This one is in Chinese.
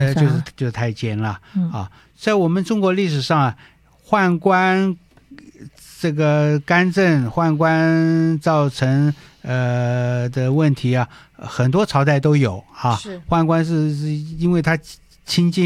就是太监了啊。在我们中国历史上啊，宦官这个干政宦官造成的问题啊，很多朝代都有啊。宦官是因为他亲近